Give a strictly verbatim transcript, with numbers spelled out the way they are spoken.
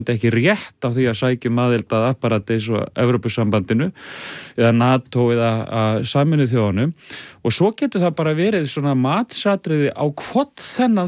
ekki rétt á því að sækja um aðild að apparati eins og Evrópusambandinu eða NATO eða Sameinuðu þjóðunum og svo getur það bara verið svona matsatriði á hvort þennan